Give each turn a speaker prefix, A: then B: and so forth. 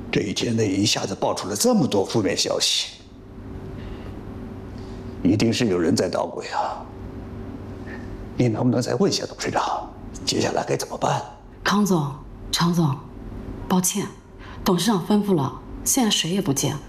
A: 这一天内一下子爆出了这么多负面消息，一定是有人在捣鬼啊！你能不能再问一下董事长，接下来该怎么办？
B: 康总、常总，抱歉，董事长吩咐了，现在谁也不见。